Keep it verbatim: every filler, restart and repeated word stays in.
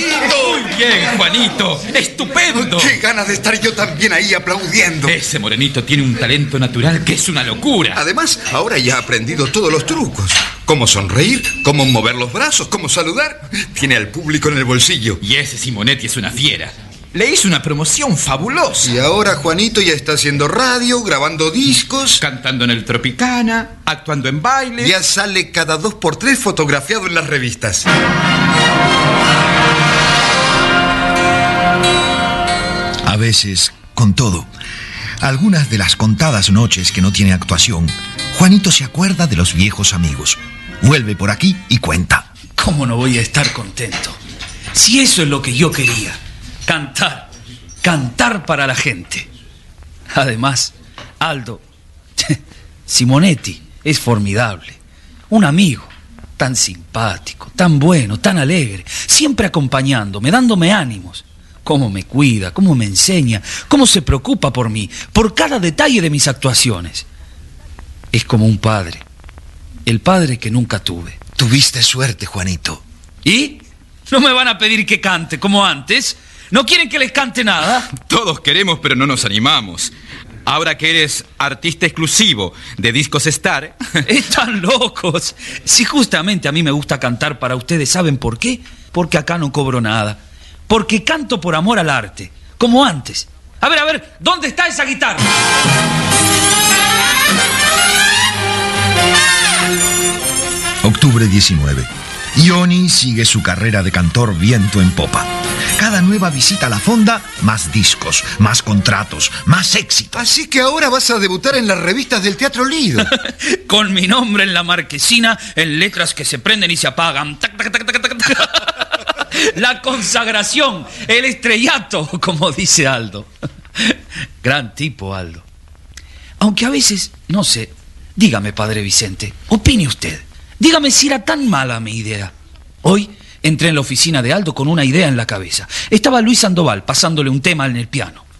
Muy bien, Juanito. ¡Estupendo! ¡Qué ganas de estar yo también ahí aplaudiendo! Ese morenito tiene un talento natural que es una locura. Además, ahora ya ha aprendido todos los trucos. Cómo sonreír, cómo mover los brazos, cómo saludar. Tiene al público en el bolsillo. Y ese Simonetti es una fiera. Le hizo una promoción fabulosa. Y ahora Juanito ya está haciendo radio, grabando discos, cantando en el Tropicana, actuando en baile. Ya sale cada dos por tres fotografiado en las revistas. A veces, con todo, algunas de las contadas noches que no tiene actuación, Juanito se acuerda de los viejos amigos. Vuelve por aquí y cuenta. ¿Cómo no voy a estar contento? Si eso es lo que yo quería. Cantar, cantar para la gente. Además, Aldo, Simonetti es formidable. Un amigo, tan simpático, tan bueno, tan alegre, siempre acompañándome, dándome ánimos. Cómo me cuida, cómo me enseña, cómo se preocupa por mí, por cada detalle de mis actuaciones. Es como un padre, el padre que nunca tuve. Tuviste suerte, Juanito. ¿Y? ¿No me van a pedir que cante como antes? ¿No quieren que les cante nada? Todos queremos, pero no nos animamos. Ahora que eres artista exclusivo de Discos Star... Están locos. Si justamente a mí me gusta cantar para ustedes, ¿saben por qué? Porque acá no cobro nada. Porque canto por amor al arte, como antes. A ver, a ver, ¿dónde está esa guitarra? Octubre diecinueve. Ioni sigue su carrera de cantor viento en popa. Cada nueva visita a la fonda, más discos, más contratos, más éxito. Así que ahora vas a debutar en las revistas del Teatro Lido. Con mi nombre en la marquesina, en letras que se prenden y se apagan. Tac, tac, tac, tac, tac, tac. La consagración, el estrellato, como dice Aldo. Gran tipo, Aldo. Aunque a veces, no sé, dígame, padre Vicente, opine usted. Dígame si era tan mala mi idea. Hoy entré en la oficina de Aldo con una idea en la cabeza. Estaba Luis Sandoval pasándole un tema en el piano.